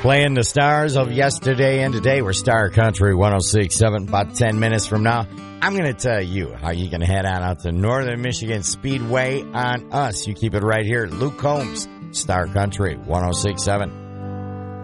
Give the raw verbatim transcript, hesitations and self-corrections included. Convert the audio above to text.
Playing the stars of yesterday and today. We're Star Country one oh six point seven. About ten minutes from now, I'm going to tell you how you can head on out to Northern Michigan Speedway on us. You keep it right here. Luke Combs, Star Country one oh six point seven.